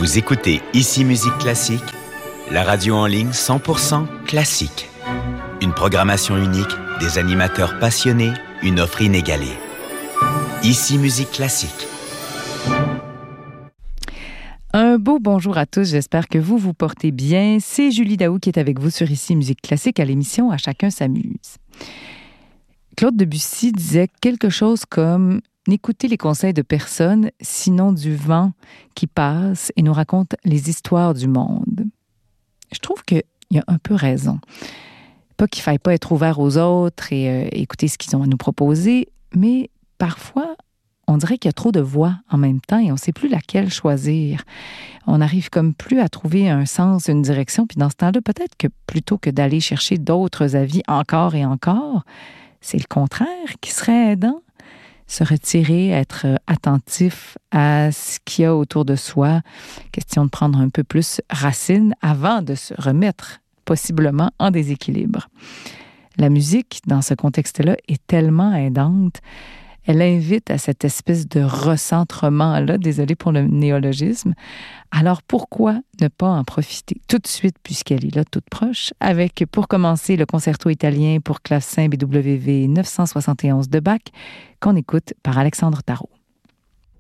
Vous écoutez Ici Musique Classique, la radio en ligne 100% classique. Une programmation unique, des animateurs passionnés, une offre inégalée. Ici Musique Classique. Un beau bonjour à tous, j'espère que vous vous portez bien. C'est Julie Daou qui est avec vous sur Ici Musique Classique à l'émission À chacun s'amuse. Claude Debussy disait quelque chose comme « N'écoutez les conseils de personne, sinon du vent qui passe et nous raconte les histoires du monde. » Je trouve qu'il y a un peu raison. Pas qu'il ne faille pas être ouvert aux autres et écouter ce qu'ils ont à nous proposer, mais parfois, on dirait qu'il y a trop de voix en même temps et on ne sait plus laquelle choisir. On n'arrive comme plus à trouver un sens, une direction, puis dans ce temps-là, peut-être que plutôt que d'aller chercher d'autres avis encore et encore, c'est le contraire qui serait aidant. Se retirer, être attentif à ce qu'il y a autour de soi. Question de prendre un peu plus racine avant de se remettre possiblement en déséquilibre. La musique, dans ce contexte-là, est tellement aidante. Elle invite à cette espèce de recentrement-là, désolé pour le néologisme. Alors pourquoi ne pas en profiter tout de suite, puisqu'elle est là toute proche, avec, pour commencer, le concerto italien pour clavecin BWV 971 de Bach, qu'on écoute par Alexandre Tarot.